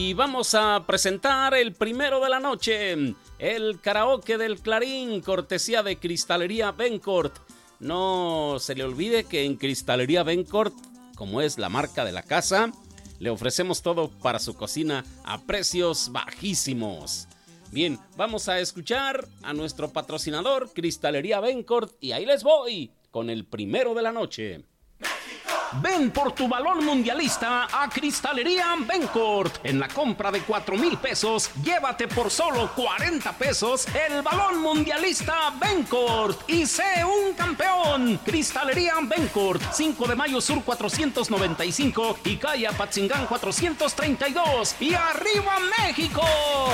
Y vamos a presentar el primero de la noche, el karaoke del Clarín, cortesía de Cristalería Bencourt. No se le olvide que en Cristalería Bencourt, como es la marca de la casa, le ofrecemos todo para su cocina a precios bajísimos. Bien, vamos a escuchar a nuestro patrocinador, Cristalería Bencourt, y ahí les voy con el primero de la noche. Ven por tu balón mundialista a Cristalería Bencourt. En la compra de 4,000 pesos, llévate por solo 40 pesos el balón mundialista Bencourt y sé un campeón. Cristalería Bencourt, 5 de mayo sur 495 y calle Apatzingán 432. ¡Y arriba México!